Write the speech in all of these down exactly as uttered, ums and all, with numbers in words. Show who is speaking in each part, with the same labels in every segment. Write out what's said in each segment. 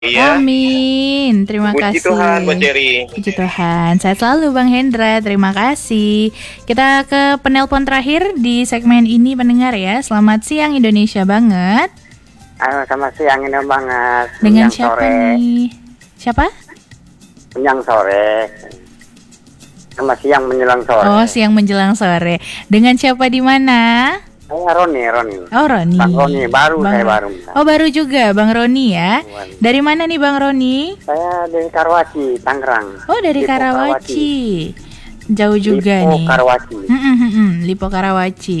Speaker 1: Iya.
Speaker 2: Amin. Terima
Speaker 1: Puji
Speaker 2: kasih.
Speaker 1: Tuhan, Mbak Cherry.
Speaker 2: Puji Tuhan. Sehat selalu Bang Hendra. Terima kasih. Kita ke penelpon terakhir di segmen ini pendengar ya. Selamat siang Indonesia banget.
Speaker 3: Halo, selamat siang ini banget.
Speaker 2: Dengan
Speaker 3: Menjelang
Speaker 2: siapa
Speaker 3: sore.
Speaker 2: nih? Siapa?
Speaker 3: Menjelang sore. Selamat siang menjelang sore.
Speaker 2: Oh, siang menjelang sore. Dengan siapa di mana?
Speaker 3: Saya Roni, Roni.
Speaker 2: Oh, Roni.
Speaker 3: Bang Roni, baru
Speaker 2: Bang
Speaker 3: saya
Speaker 2: Ro-
Speaker 3: baru.
Speaker 2: Oh, baru juga Bang Roni ya.
Speaker 3: Baru.
Speaker 2: Dari mana nih Bang Roni?
Speaker 3: Saya dari Karawaci, Tangerang.
Speaker 2: Oh, dari
Speaker 3: Lipo
Speaker 2: Karawaci. Jauh juga
Speaker 3: Lipo
Speaker 2: nih.
Speaker 3: Karawaci.
Speaker 2: Mm, mm, mm, mm, Lipo Karawaci.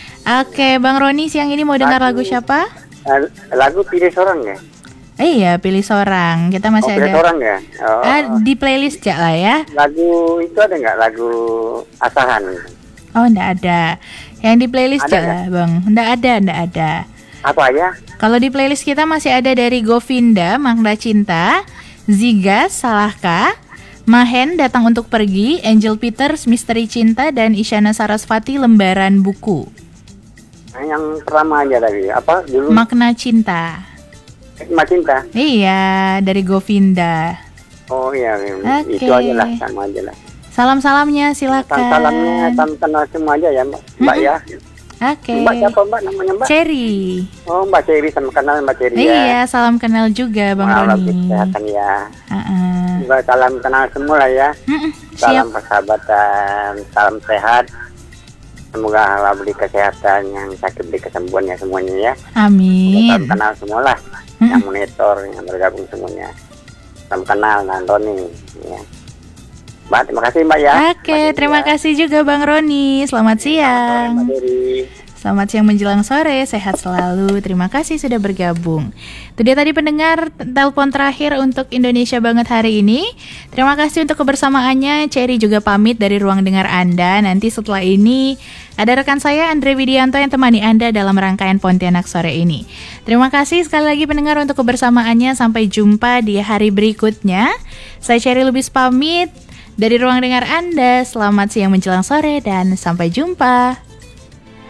Speaker 2: Oke, Bang Roni siang ini mau dengar lagu
Speaker 3: Lagu-
Speaker 2: siapa?
Speaker 3: Eh, Lagu pilih seorang ya?
Speaker 2: Eh iya, pilih seorang. Kita
Speaker 3: Oh,
Speaker 2: masih
Speaker 3: pilih
Speaker 2: ada
Speaker 3: seorang ya? Oh,
Speaker 2: ah, di playlist ya lah ya.
Speaker 3: lagu itu ada nggak lagu Asahan?
Speaker 2: Oh, enggak ada. Yang di playlist
Speaker 3: Ada
Speaker 2: ya lah, Bang. Enggak ada, enggak ada.
Speaker 3: Apa ya?
Speaker 2: Kalau di playlist kita masih ada dari Govinda, Makna Cinta, Ziga, Salahkah, Mahen, Datang Untuk Pergi, Angel Peters, Misteri Cinta, dan Isyana Sarasvati, Lembaran Buku.
Speaker 3: Nah, yang pertama aja tadi. Apa dulu?
Speaker 2: Makna Cinta.
Speaker 3: Hikmah Cinta.
Speaker 2: Iya, dari Govinda.
Speaker 3: Oh iya, iya.
Speaker 2: Oke.
Speaker 3: Itu aja lah, sama aja lah.
Speaker 2: Salam-salamnya silakan.
Speaker 3: Salamnya salam kenal semua aja ya Mbak, Mbak ya.
Speaker 2: Oke.
Speaker 3: Mbak siapa Mbak namanya Mbak?
Speaker 2: Cherry.
Speaker 3: Oh Mbak Cherry, sama kenal Mbak Cherry ya.
Speaker 2: Iya, salam kenal juga Bang
Speaker 3: Malam
Speaker 2: Roni.
Speaker 3: kesehatan ya.
Speaker 2: Heeh.
Speaker 3: Juga salam kenal semua lah ya.
Speaker 2: Mm-mm,
Speaker 3: Salam
Speaker 2: Siap.
Speaker 3: persahabatan, salam sehat. Semoga Allah beri kesehatan, yang sakit beri kesembuhan ya semuanya ya.
Speaker 2: Amin.
Speaker 3: Salam kenal semua lah,
Speaker 2: Mm-mm.
Speaker 3: yang monitor, yang bergabung semuanya. Salam kenal dan Roni ya. Mbak, terima kasih Mbak ya.
Speaker 2: Oke,
Speaker 3: Mbak
Speaker 2: terima
Speaker 3: ya.
Speaker 2: kasih juga Bang Roni. Selamat siang.
Speaker 3: Mbak Cherry.
Speaker 2: Selamat siang menjelang sore, sehat selalu. Terima kasih sudah bergabung. Itu dia tadi pendengar telepon terakhir untuk Indonesia Banget hari ini. Terima kasih untuk kebersamaannya. Cherry juga pamit dari ruang dengar Anda. Nanti setelah ini ada rekan saya Andre Widianto yang temani Anda dalam rangkaian Pontianak sore ini. Terima kasih sekali lagi pendengar untuk kebersamaannya. Sampai jumpa di hari berikutnya. Saya Cherry Lubis pamit dari ruang dengar Anda. Selamat siang menjelang sore dan sampai jumpa.